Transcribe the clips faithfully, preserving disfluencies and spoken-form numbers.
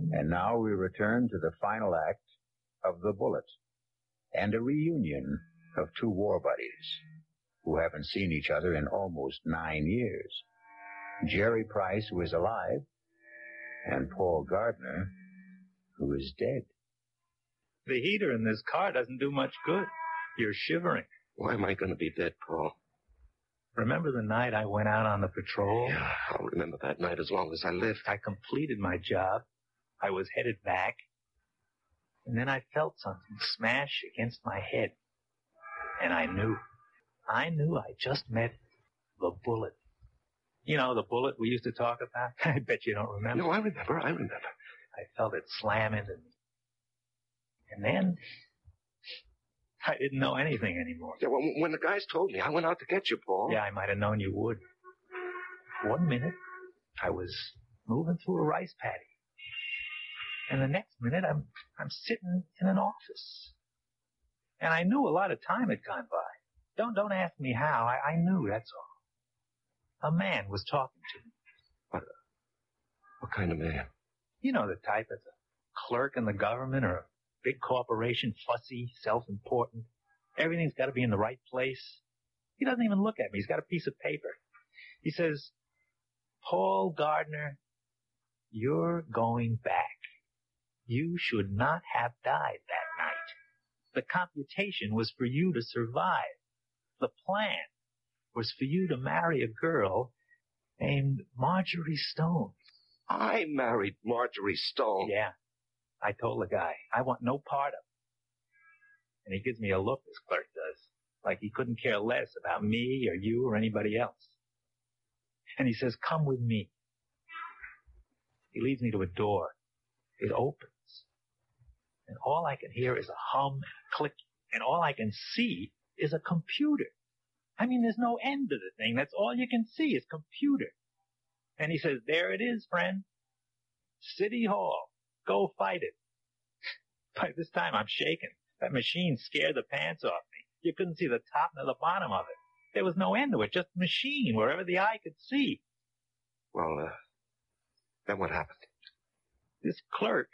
And now we return to the final act of The Bullet and a reunion of two war buddies who haven't seen each other in almost nine years. Jerry Price, who is alive, and Paul Gardner, who is dead. The heater in this car doesn't do much good. You're shivering. Why am I going to be dead, Paul? Remember the night I went out on the patrol? Yeah, I'll remember that night as long as I live. I completed my job. I was headed back. And then I felt something smash against my head. And I knew. I knew I just met the bullet. You know, the bullet we used to talk about? I bet you don't remember. No, I remember. I remember. I felt it slam into me. And then I didn't know anything anymore. Yeah, well, when the guys told me, I went out to get you, Paul. Yeah, I might have known you would. One minute, I was moving through a rice paddy. And the next minute, I'm I'm sitting in an office. And I knew a lot of time had gone by. Don't don't ask me how. I, I knew, that's all. A man was talking to me. What, what kind of man? You know the type that's a clerk in the government or a big corporation, fussy, self-important. Everything's got to be in the right place. He doesn't even look at me. He's got a piece of paper. He says, Paul Gardner, you're going back. You should not have died that night. The computation was for you to survive. The plan was for you to marry a girl named Marjorie Stone. I married Marjorie Stone. Yeah. I told the guy, I want no part of it. And he gives me a look, this clerk does, like he couldn't care less about me or you or anybody else. And he says, come with me. He leads me to a door. It opens. And all I can hear is a hum and a click. And all I can see is a computer. I mean, there's no end to the thing. That's all you can see is computer. And he says, there it is, friend. City Hall. Go fight it. By this time, I'm shaking. That machine scared the pants off me. You couldn't see the top nor the bottom of it. There was no end to it, just machine, wherever the eye could see. Well, uh, then what happened? This clerk,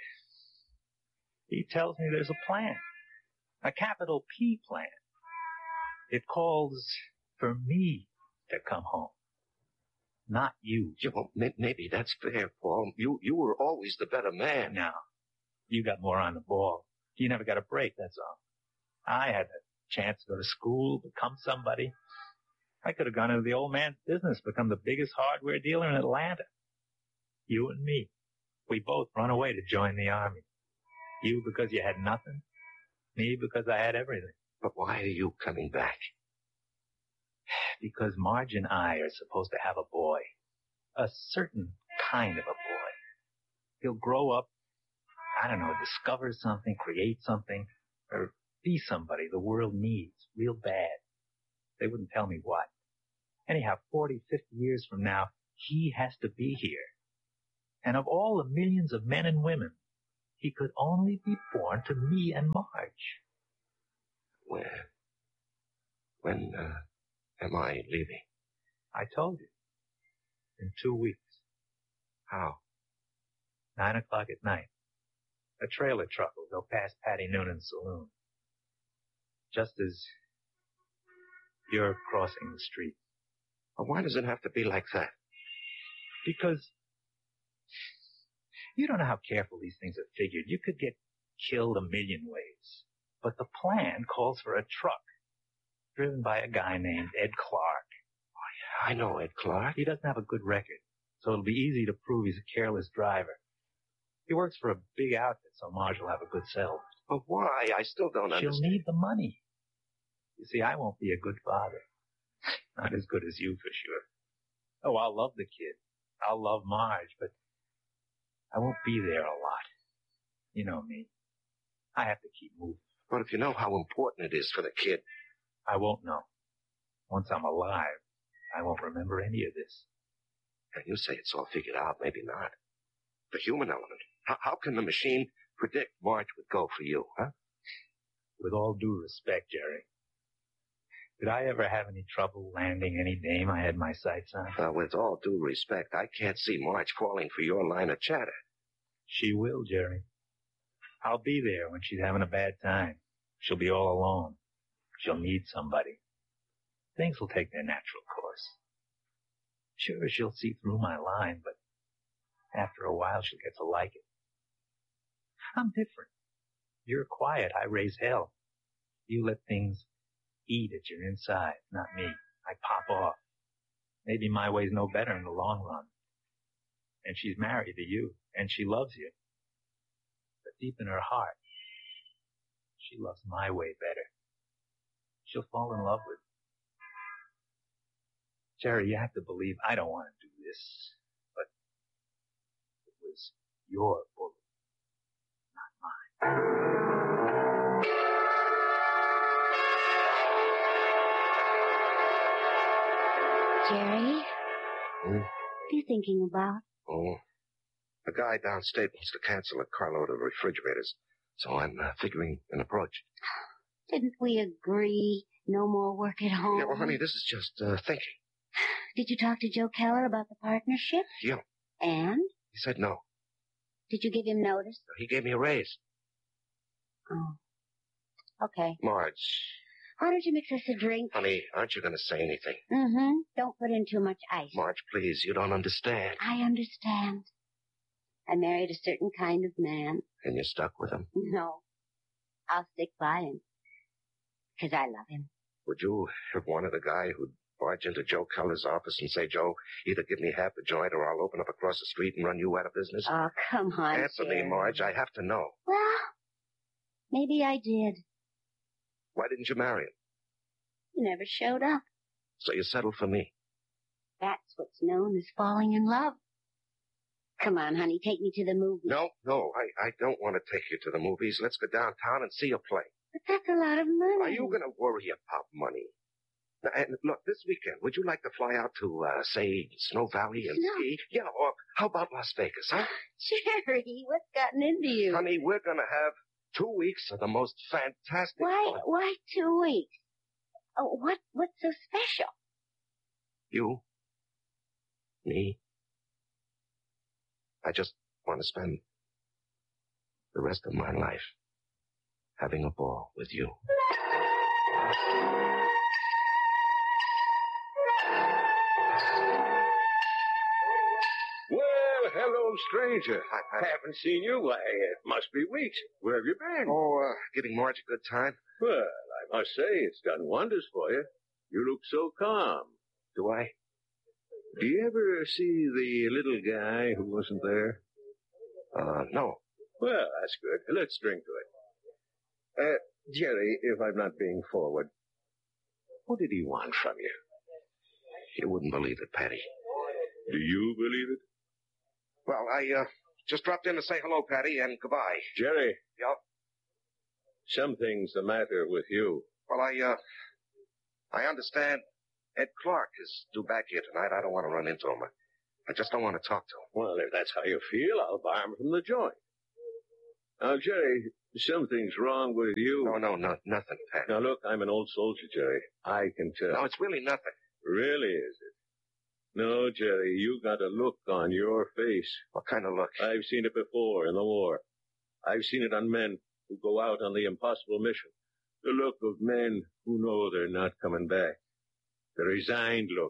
he tells me there's a plan. A capital P plan. It calls for me to come home. Not you. Yeah, well, maybe that's fair, Paul. You you were always the better man. No. You got more on the ball. You never got a break, that's all. I had a chance to go to school, become somebody. I could have gone into the old man's business, become the biggest hardware dealer in Atlanta. You and me. We both run away to join the army. You because you had nothing. Me because I had everything. But why are you coming back? Because Marge and I are supposed to have a boy. A certain kind of a boy. He'll grow up, I don't know, discover something, create something, or be somebody the world needs real bad. They wouldn't tell me what. Anyhow, forty, fifty years from now, he has to be here. And of all the millions of men and women, he could only be born to me and Marge. Where? When, uh... am I leaving? I told you. In two weeks. How? Nine o'clock at night. A trailer truck will go past Patty Noonan's saloon. Just as you're crossing the street. Well, why does it have to be like that? Because you don't know how careful these things are figured. You could get killed a million ways. But the plan calls for a truck driven by a guy named Ed Clark. Oh, yeah, I know Ed Clark. He doesn't have a good record, so it'll be easy to prove he's a careless driver. He works for a big outfit, so Marge will have a good settlement. But why? I still don't She'll understand. need the money. You see, I won't be a good father. Not as good as you, for sure. Oh, I'll love the kid. I'll love Marge, but I won't be there a lot. You know me. I have to keep moving. But if you know how important it is for the kid... I won't know. Once I'm alive, I won't remember any of this. And you say it's all figured out, maybe not. The human element. How, how can the machine predict Marge would go for you, huh? With all due respect, Jerry, did I ever have any trouble landing any dame I had my sights on? Uh, with all due respect, I can't see Marge falling for your line of chatter. She will, Jerry. I'll be there when she's having a bad time. She'll be all alone. She'll need somebody. Things will take their natural course. Sure, she'll see through my line, but after a while she'll get to like it. I'm different. You're quiet. I raise hell. You let things eat at your inside, not me. I pop off. Maybe my way's no better in the long run. And she's married to you, and she loves you. But deep in her heart, she loves my way better. She'll fall in love with me. Jerry, you have to believe I don't want to do this, but it was your bullet, not mine. Jerry? Hmm? What are you thinking about? Oh, a guy downstate wants to cancel a carload of refrigerators, so I'm uh, figuring an approach. Didn't we agree no more work at home? Yeah, well, honey, this is just uh, thinking. Did you talk to Joe Keller about the partnership? Yeah. And? He said no. Did you give him notice? He gave me a raise. Oh. Okay. Marge. Why don't you mix us a drink? Honey, aren't you going to say anything? Mm-hmm. Don't put in too much ice. Marge, please, you don't understand. I understand. I married a certain kind of man. And you're stuck with him? No. I'll stick by him. Because I love him. Would you have wanted a guy who'd barge into Joe Keller's office and say, Joe, either give me half the joint or I'll open up across the street and run you out of business? Oh, come on, Answer Jerry. me, Marge. I have to know. Well, maybe I did. Why didn't you marry him? You never showed up. So you settled for me. That's what's known as falling in love. Come on, honey, take me to the movies. No, no, I, I don't want to take you to the movies. Let's go downtown and see a play. But that's a lot of money. Are you going to worry about money? Now, and look, this weekend, would you like to fly out to, uh, say, Snow Valley and Snow? ski? Yeah, or how about Las Vegas, huh? Jerry, what's gotten into you? Honey, we're going to have two weeks of the most fantastic Why, fun. why two weeks? Oh, what, what's so special? You, me, I just want to spend the rest of my life having a ball with you. Well, hello, stranger. I, I haven't seen you. Why, it must be weeks. Where have you been? Oh, uh, giving Marge a good time? Well, I must say, it's done wonders for you. You look so calm. Do I? Do you ever see the little guy who wasn't there? Uh, no. Well, that's good. Let's drink to it. Uh, Jerry, if I'm not being forward, what did he want from you? You wouldn't believe it, Patty. Do you believe it? Well, I, uh, just dropped in to say hello, Patty, and goodbye. Jerry. Yup. Something's the matter with you. Well, I, uh, I understand Ed Clark is due back here tonight. I don't want to run into him. I just don't want to talk to him. Well, if that's how you feel, I'll buy him from the joint. Now, Jerry, something's wrong with you. No, no, no, nothing, Patty. Now, look, I'm an old soldier, Jerry. I can tell. No, it's really nothing. Really, is it? No, Jerry, you got a look on your face. What kind of look? I've seen it before in the war. I've seen it on men who go out on the impossible mission. The look of men who know they're not coming back. The resigned look.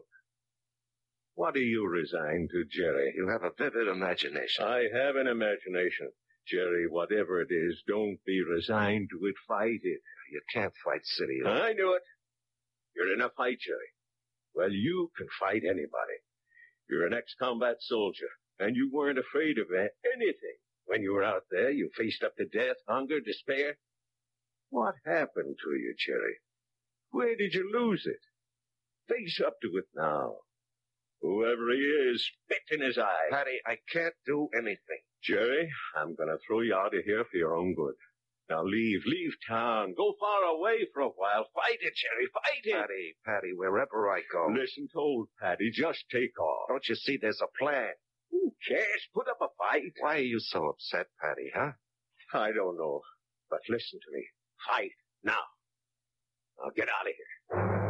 What are you resigned to, Jerry? You have a vivid imagination. I have an imagination. Jerry, whatever it is, don't be resigned to it. Fight it. You can't fight City. I knew it. You're in a fight, Jerry. Well, you can fight anybody. You're an ex-combat soldier, and you weren't afraid of anything. When you were out there, you faced up to death, hunger, despair. What happened to you, Jerry? Where did you lose it? Face up to it now. Whoever he is, spit in his eye. Patty, I can't do anything. Jerry, I'm going to throw you out of here for your own good. Now leave, leave town. Go far away for a while. Fight it, Jerry, fight it. Patty, Patty, wherever I go. Listen to old Patty, just take off. Don't you see there's a plan? Who cares? Put up a fight. Why are you so upset, Patty, huh? I don't know, but listen to me. Fight, now. Now get out of here.